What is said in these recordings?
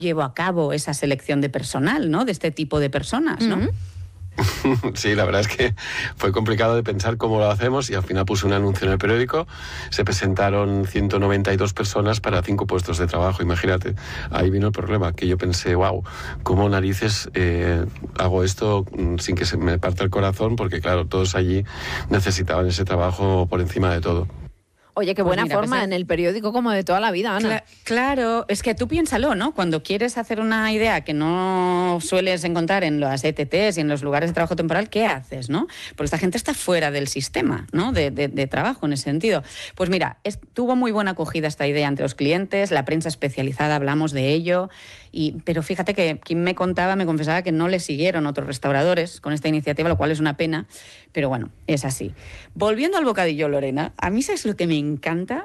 llevo a cabo esa selección de personal, ¿no? De este tipo de personas, ¿no? Sí, la verdad es que fue complicado de pensar cómo lo hacemos y al final puse un anuncio en el periódico, se presentaron 192 personas para 5 puestos de trabajo, imagínate, ahí vino el problema, que yo pensé, wow, ¿cómo narices hago esto sin que se me parta el corazón? Porque claro, todos allí necesitaban ese trabajo por encima de todo. Oye, qué buena forma en el periódico como de toda la vida, Ana. Claro, es que tú piénsalo, ¿no? Cuando quieres hacer una idea que no sueles encontrar en las ETTs y en los lugares de trabajo temporal, ¿qué haces, no? Porque esta gente está fuera del sistema, ¿no? De trabajo en ese sentido. Pues mira, tuvo muy buena acogida esta idea entre los clientes, la prensa especializada hablamos de ello, pero fíjate que quien me confesaba que no le siguieron otros restauradores con esta iniciativa, lo cual es una pena, pero bueno, es así. Volviendo al bocadillo, Lorena, a mí ¿sabes lo que me encanta?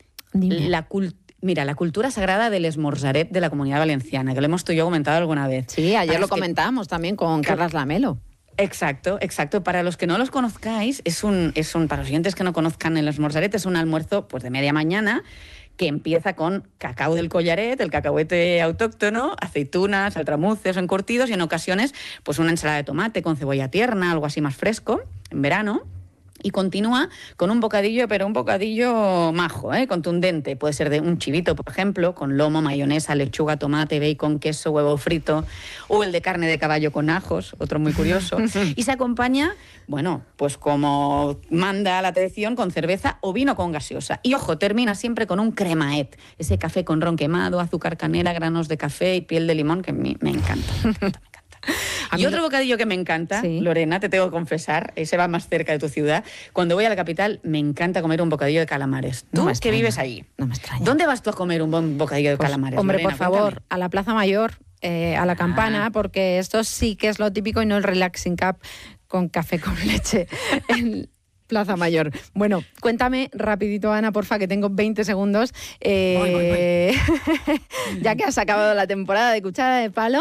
Mira, la cultura sagrada del esmorzaret de la Comunidad Valenciana, que lo hemos tú y yo comentado alguna vez. Sí, ayer lo comentábamos también con Carlas Lamelo. Exacto. Para los que no los conozcáis, para los oyentes que no conozcan el esmorzaret, es un almuerzo pues de media mañana que empieza con cacao del collaret, el cacahuete autóctono, aceitunas, altramuces o encurtidos y en ocasiones pues una ensalada de tomate con cebolla tierna, algo así más fresco, en verano. Y continúa con un bocadillo, pero un bocadillo majo, contundente. Puede ser de un chivito, por ejemplo, con lomo, mayonesa, lechuga, tomate, bacon, queso, huevo frito. O el de carne de caballo con ajos, otro muy curioso. Y se acompaña, bueno, pues como manda la tradición, con cerveza o vino con gaseosa. Y ojo, termina siempre con un cremaet. Ese café con ron quemado, azúcar canela, granos de café y piel de limón, que me encanta, me encanta. Y otro bocadillo que me encanta, sí. Lorena, te tengo que confesar, ese va más cerca de tu ciudad. Cuando voy a la capital, me encanta comer un bocadillo de calamares. Tú, no que vives ahí, no me extraña. ¿Dónde vas tú a comer un buen bocadillo de calamares? Hombre, Lorena, por favor, cuéntame. a la Plaza Mayor, a la Campana, porque esto sí que es lo típico y no el relaxing cup con café con leche en Plaza Mayor. Bueno, cuéntame rapidito, Ana, porfa, que tengo 20 segundos. Voy. Ya que has acabado la temporada de Cuchara de Palo,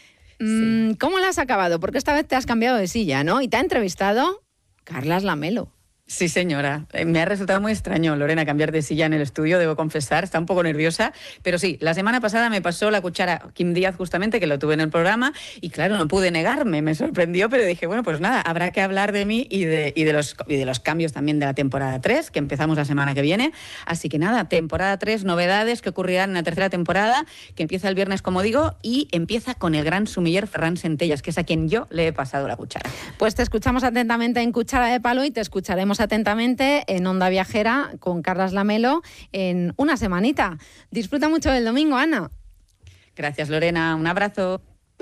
sí. ¿Cómo la has acabado? Porque esta vez te has cambiado de silla, ¿no? Y te ha entrevistado Carlas Lamelo. Sí, señora. Me ha resultado muy extraño, Lorena, cambiar de silla en el estudio, debo confesar. Está un poco nerviosa. Pero sí, la semana pasada me pasó la cuchara Kim Díaz, justamente, que lo tuve en el programa. Y claro, no pude negarme. Me sorprendió, pero dije, bueno, pues nada, habrá que hablar de mí y de los cambios también de la temporada 3, que empezamos la semana que viene. Así que nada, temporada 3, novedades que ocurrirán en la tercera temporada, que empieza el viernes, como digo, y empieza con el gran sumiller Ferran Centellas, que es a quien yo le he pasado la cuchara. Pues te escuchamos atentamente en Cuchara de Palo y te escucharemos atentamente en Onda Viajera con Carlas Lamelo en una semanita. Disfruta mucho del domingo, Ana. Gracias, Lorena. Un abrazo.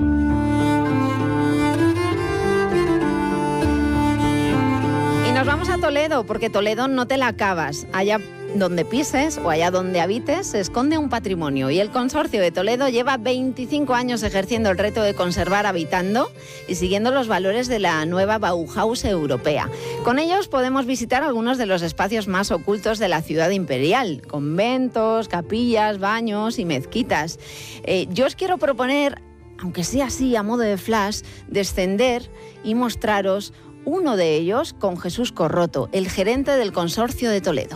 Y nos vamos a Toledo, porque Toledo no te la acabas. Allá donde pises o allá donde habites se esconde un patrimonio y el Consorcio de Toledo lleva 25 años ejerciendo el reto de conservar habitando y siguiendo los valores de la nueva Bauhaus europea. Con ellos podemos visitar algunos de los espacios más ocultos de la ciudad imperial, conventos, capillas, baños y mezquitas. Yo os quiero proponer, aunque sea así a modo de flash, descender y mostraros uno de ellos con Jesús Corroto, el gerente del Consorcio de Toledo.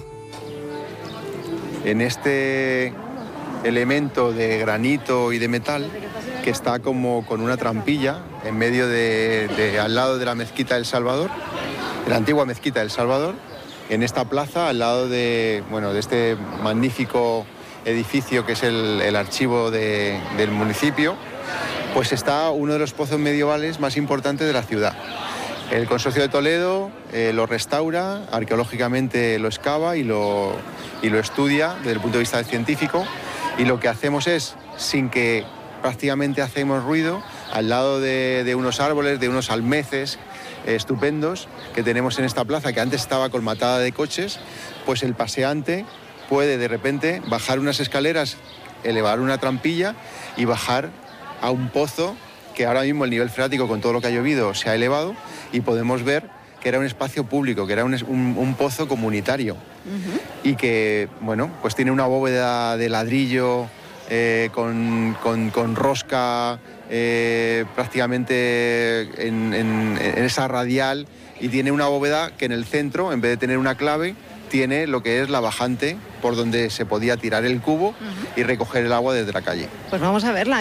En este elemento de granito y de metal que está como con una trampilla en medio al lado de la mezquita del Salvador, de la antigua mezquita del Salvador, en esta plaza al lado de este magnífico edificio que es el archivo del municipio, pues está uno de los pozos medievales más importantes de la ciudad. El Consorcio de Toledo lo restaura, arqueológicamente lo excava y lo estudia desde el punto de vista científico, y lo que hacemos es, sin que prácticamente hacemos ruido, al lado de unos árboles, de unos almeces estupendos que tenemos en esta plaza, que antes estaba colmatada de coches, pues el paseante puede de repente bajar unas escaleras, elevar una trampilla y bajar a un pozo que ahora mismo el nivel freático con todo lo que ha llovido se ha elevado, y podemos ver que era un espacio público, que era un pozo comunitario, y que, bueno, pues tiene una bóveda de ladrillo con rosca prácticamente en esa radial, y tiene una bóveda que en el centro, en vez de tener una clave, tiene lo que es la bajante por donde se podía tirar el cubo y recoger el agua desde la calle. Pues vamos a verla.